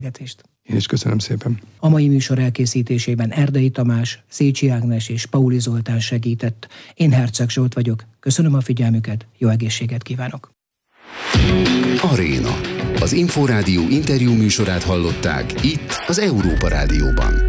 Én is köszönöm szépen. A mai műsor elkészítésében Erdei Tamás, Szécsi Ágnes és Pauli Zoltán segített. Én Herceg Zsolt vagyok. Köszönöm a figyelmüket, jó egészséget kívánok! Aréna. Az Inforádió interjú műsorát hallották itt az Európa Rádióban.